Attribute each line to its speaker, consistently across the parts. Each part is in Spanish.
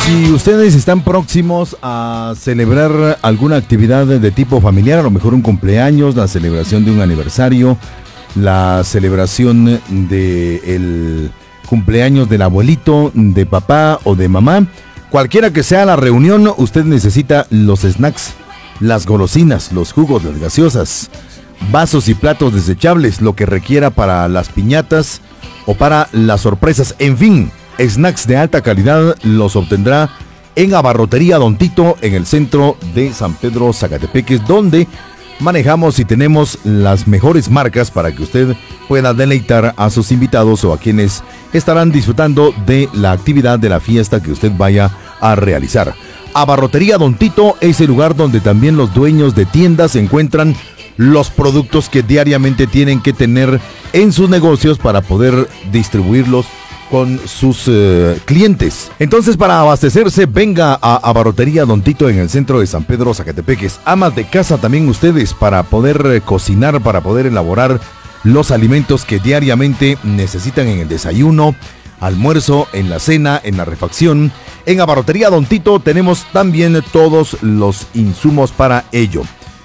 Speaker 1: Si ustedes están próximos a celebrar alguna actividad de tipo familiar, a lo mejor un cumpleaños, la celebración de un aniversario, la celebración del cumpleaños del abuelito, de papá o de mamá, cualquiera que sea la reunión, usted necesita los snacks, las golosinas, los jugos, las gaseosas, vasos y platos desechables, lo que requiera para las piñatas o para las sorpresas, en fin. Snacks de alta calidad los obtendrá en Abarrotería Don Tito, en el centro de San Pedro, Zacatepeques, donde manejamos y tenemos las mejores marcas para que usted pueda deleitar a sus invitados o a quienes estarán disfrutando de la actividad de la fiesta que usted vaya a realizar. Abarrotería Don Tito es el lugar donde también los dueños de tiendas encuentran los productos que diariamente tienen que tener en sus negocios para poder distribuirlos con sus clientes. Entonces, para abastecerse, venga a Abarrotería Don Tito en el centro de San Pedro, Zacatepeques. Amas de casa también ustedes, para poder cocinar, para poder elaborar los alimentos que diariamente necesitan en el desayuno, almuerzo, en la cena, en la refacción. En Abarrotería Don Tito tenemos también todos los insumos para ello.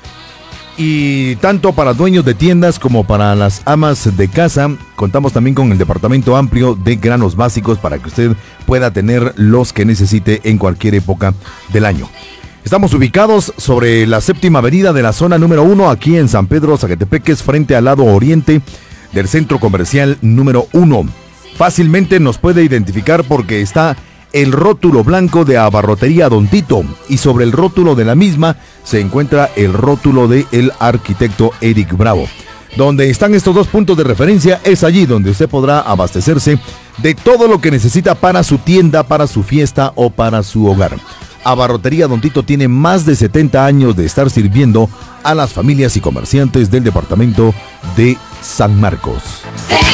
Speaker 1: Y tanto para dueños de tiendas como para las amas de casa, contamos también con el departamento amplio de granos básicos para que usted pueda tener los que necesite en cualquier época del año. Estamos ubicados sobre la 7ª avenida de la zona número 1, aquí en San Pedro, Zacatepeques, frente al lado oriente del centro comercial número 1. Fácilmente nos puede identificar porque está el rótulo blanco de Abarrotería Don Tito, y sobre el rótulo de la misma se encuentra el rótulo de el arquitecto Eric Bravo. Donde están estos dos puntos de referencia, es allí donde usted podrá abastecerse de todo lo que necesita para su tienda, para su fiesta o para su hogar. Abarrotería Don Tito tiene más de 70 años de estar sirviendo a las familias y comerciantes del departamento de San Marcos.